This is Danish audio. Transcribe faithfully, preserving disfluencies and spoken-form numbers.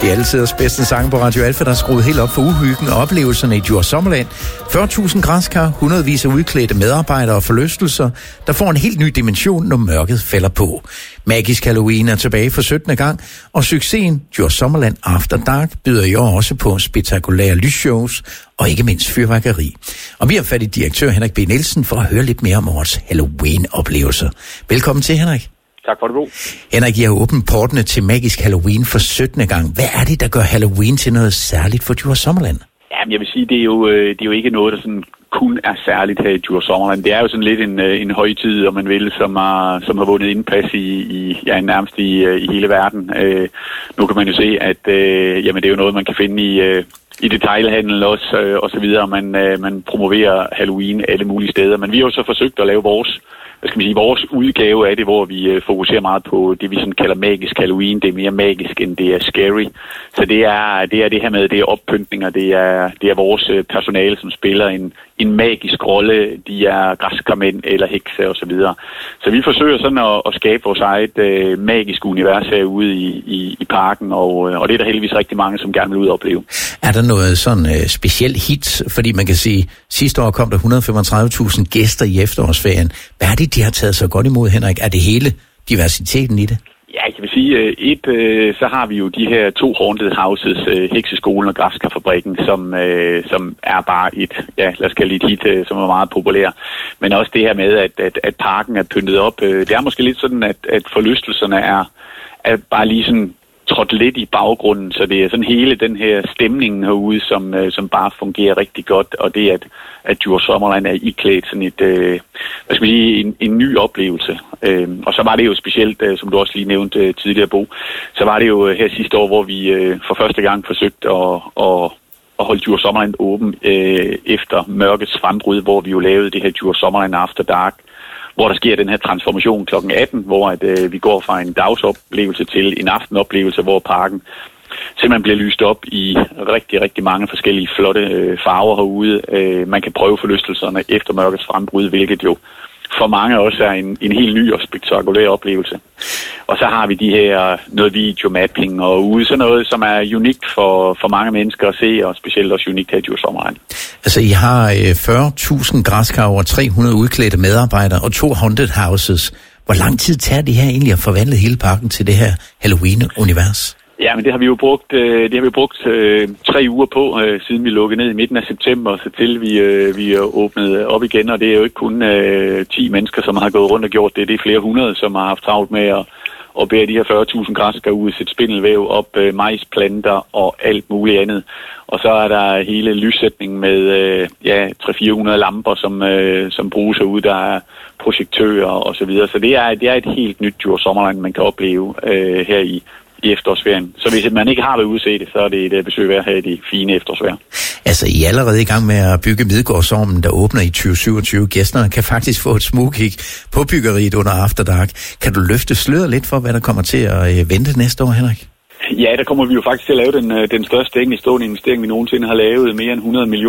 Det er altid os bedste sange på Radio Alfa, der er skruet helt op for uhyggen og oplevelserne i Djurs Sommerland. fyrre tusind græskar, hundredvis af udklædte medarbejdere og forlystelser, der får en helt ny dimension, når mørket falder på. Magisk Halloween er tilbage for syttende gang, og succesen Djurs Sommerland After Dark byder i år også på spektakulære lysshows og ikke mindst fyrværkeri. Og vi har fat i direktør Henrik B. Nielsen for at høre lidt mere om årets Halloween-oplevelser. Velkommen til, Henrik. Tak for det, Bo. Henrik, I har åbnet portene til Magisk Halloween for syttende gang. Hvad er det, der gør Halloween til noget særligt for Djurs Sommerland? Jamen, jeg vil sige, det er jo, det er jo ikke noget, der sådan kun er særligt her i Djurs Sommerland. Det er jo sådan lidt en, en højtid, om man vil, som har, som har vundet indpas i, i ja, nærmest i, i hele verden. Øh, nu kan man jo se, at øh, jamen, det er jo noget, man kan finde i, øh, i detailhandlen også, øh, og så videre. Man, øh, man promoverer Halloween alle mulige steder. Men vi har jo så forsøgt at lave vores hvad skal man sige, vores udgave af det, hvor vi øh, fokuserer meget på det, vi sådan kalder magisk Halloween. Det er mere magisk, end det er scary. Så det er det, er det her med, det er oppyntninger, det er, det er vores øh, personale, som spiller en, en magisk rolle. De er græskarmænd eller hekse og så videre. Så vi forsøger sådan at, at skabe vores eget øh, magisk univers herude i, i, i parken, og, øh, og det er der heldigvis rigtig mange, som gerne vil ud og opleve. Er der noget sådan øh, specielt hit? Fordi man kan sige, sidste år kom der et hundrede og femogtredive tusind gæster i efterårsferien. Hvad er det, de har taget så godt imod, Henrik? Er det hele diversiteten i det? Ja, jeg vil sige, et, så har vi jo de her to haunted houses, Hekseskolen og Græskarfabrikken, som, som er bare et, ja, lad os kalde det et hit, som er meget populær. Men også det her med, at, at, at parken er pyntet op. Det er måske lidt sådan, at, at forlystelserne er, er bare lige sådan trådt lidt i baggrunden, så det er sådan hele den her stemning herude, som, øh, som bare fungerer rigtig godt, og det at, at Djurs Sommerland er iklædt sådan et, øh, hvad skal man sige, en, en ny oplevelse. Øh, og så var det jo specielt, øh, som du også lige nævnte øh, tidligere, Bo, så var det jo øh, her sidste år, hvor vi øh, for første gang forsøgte at, at, at holde Djurs Sommerland åben øh, efter mørkets frembrud, hvor vi jo lavede det her Djurs Sommerland After Dark, hvor der sker den her transformation klokken atten, hvor at, øh, vi går fra en dagsoplevelse til en aftenoplevelse, hvor parken simpelthen bliver lyst op i rigtig, rigtig mange forskellige flotte øh, farver herude. Øh, man kan prøve forlystelserne efter mørkets frembrud, hvilket jo for mange også er en, en helt ny og spektakulær oplevelse. Og så har vi de her noget videomapping og ude, sådan noget, som er unikt for, for mange mennesker at se, og specielt også unikt her i Djurs Sommerland. Altså, I har fyrre tusind græskar over tre hundrede udklædte medarbejdere og to haunted houses. Hvor lang tid tager det her egentlig at forvandle hele parken til det her Halloween-univers? Ja, men det har vi jo brugt, det har vi brugt øh, tre uger på, øh, siden vi lukkede ned i midten af september, så til vi, øh, vi er åbnet op igen, og det er jo ikke kun øh, ti mennesker, som har gået rundt og gjort det, det er flere hundrede, som har haft travlt med at, at bære de her fyrre tusind græskar ud, sætte spindelvæv op, øh, majsplanter og alt muligt andet. Og så er der hele lyssætningen med øh, ja, tre til fire hundrede lamper, som, øh, som bruges herude, der er projektører og så videre. Så det er, det er et helt nyt Djurs Sommerland, man kan opleve øh, her i i efterårsferien. Så hvis man ikke har været ude at se det, så er det et besøg værd her i de fine efterårsferie. Altså, I er allerede i gang med at bygge Midgårdsormen, der åbner i tyve syvogtyve. Gæsterne kan faktisk få et smugkig på byggeriet under After Dark. Kan du løfte sløret lidt for, hvad der kommer til at vente næste år, Henrik? Ja, der kommer vi jo faktisk til at lave den, den største dækkende stående investering, vi nogensinde har lavet, mere end hundrede millioner.